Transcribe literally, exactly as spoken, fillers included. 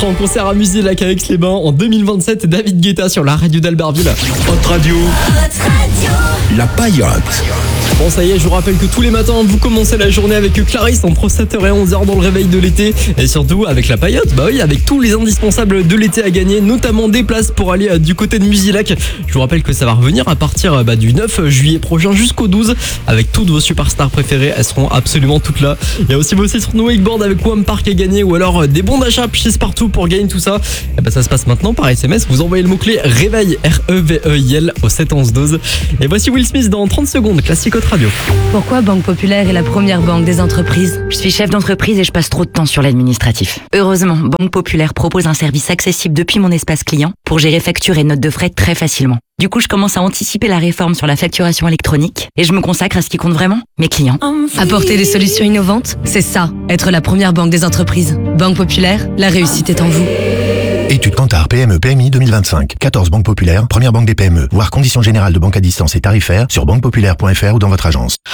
sera en concert à Musilac avec les Bains en deux mille vingt-sept. David Guetta sur la radio d'Albertville. Hot Radio. Hot Radio. La Paillote. Bon, ça y est, je vous rappelle que tous les matins, vous commencez la journée avec Clarisse entre sept heures et onze heures dans le réveil de l'été. Et surtout avec la Paillote, bah oui, avec tous les indispensables de l'été à gagner, notamment des places pour aller du côté de Musilac. Je vous rappelle que ça va revenir à partir bah, du neuf juillet prochain jusqu'au douze, avec toutes vos superstars préférées. Elles seront absolument toutes là. Il y a aussi vos sites sur No Wakeboard avec Wham Park à gagner, ou alors des bons d'achat chez Partout pour gagner tout ça. Et bah ça se passe maintenant par S M S. Vous envoyez le mot-clé réveil R E V E I L au sept onze douze. Et voici Will Smith dans trente secondes, classique Hot Radio. Pourquoi Banque Populaire est la première banque des entreprises? Je suis chef d'entreprise et je passe trop de temps sur l'administratif. Heureusement, Banque Populaire propose un service accessible depuis mon espace client pour gérer factures et notes de frais très facilement. Du coup, je commence à anticiper la réforme sur la facturation électronique et je me consacre à ce qui compte vraiment, mes clients. Apporter des solutions innovantes, c'est ça, être la première banque des entreprises. Banque Populaire, la réussite est en vous. Étude Kantar P M E P M I deux mille vingt-cinq. quatorze banques populaires, première banque des P M E. Voir conditions générales de banque à distance et tarifaires sur banque populaire point f r ou dans votre agence.